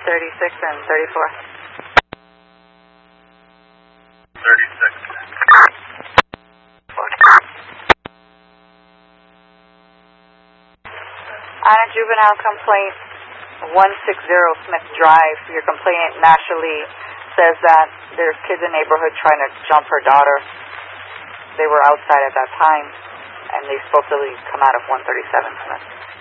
36 and 34. 36. On a juvenile complaint, 160 Smith Drive, your complainant naturally says that there's kids in the neighborhood trying to jump her daughter. They were outside at that time, and they supposedly come out of 137 Smith.